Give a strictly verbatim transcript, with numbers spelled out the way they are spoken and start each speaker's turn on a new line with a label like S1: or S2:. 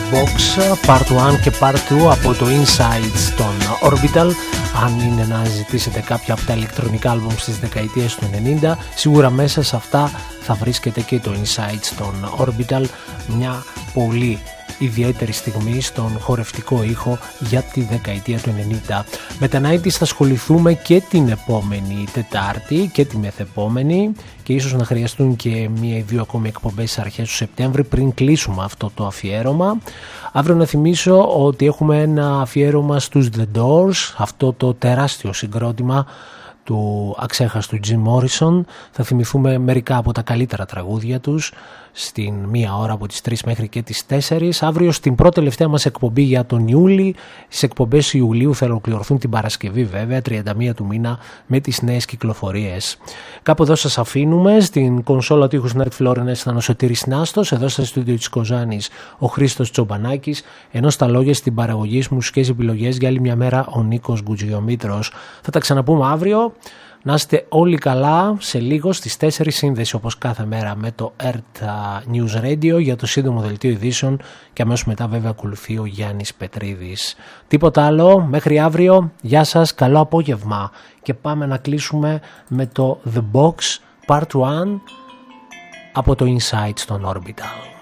S1: Box Part ένα και Part δύο από το Inside στον Orbital. Αν είναι να ζητήσετε κάποια από τα ηλεκτρονικά άλμπουμ στις δεκαετίες του ενενήντα, σίγουρα μέσα σε αυτά θα βρίσκεται και το Inside στον Orbital, μια πολύ ιδιαίτερη στιγμή στον χορευτικό ήχο για τη δεκαετία του ενενήντα. Με τα ενενήντα θα ασχοληθούμε και την επόμενη Τετάρτη και τη μεθεπόμενη και ίσως να χρειαστούν και μία ή δύο ακόμη εκπομπές στις αρχές του Σεπτέμβρη πριν κλείσουμε αυτό το αφιέρωμα. Αύριο να θυμίσω ότι έχουμε ένα αφιέρωμα στους The Doors, αυτό το τεράστιο συγκρότημα του αξέχαστου Jim Morrison. Θα θυμηθούμε μερικά από τα καλύτερα τραγούδια τους στην μία ώρα από τις τρεις μέχρι και τις τέσσερις. Αύριο στην πρώτη τελευταία μας εκπομπή για τον Ιούλη. Στις εκπομπές Ιουλίου θα ολοκληρωθούν την Παρασκευή βέβαια, τριάντα μία του μήνα, με τις νέες κυκλοφορίες. Κάπου εδώ σας αφήνουμε. Στην κονσόλα του ήχου Νέρτ Φλόρενες ήταν ο Σωτήρης Νάστος, εδώ στα στούντιο της Κοζάνης ο Χρήστος Τσομπανάκης, ενώ στα λόγια στην παραγωγή μουσικές επιλογές για άλλη μια μέρα ο Νίκος Γκουτζιομήτρος. Θα τα ξαναπούμε αύριο. Να είστε όλοι καλά, σε λίγο στις τέσσερις σύνδεση όπως κάθε μέρα με το Earth News Radio για το σύντομο δελτίο ειδήσεων και αμέσως μετά βέβαια ακολουθεί ο Γιάννης Πετρίδης. Τίποτα άλλο, μέχρι αύριο, γεια σας, καλό απόγευμα και πάμε να κλείσουμε με το The Box Part ένα από το Inside στον Orbital.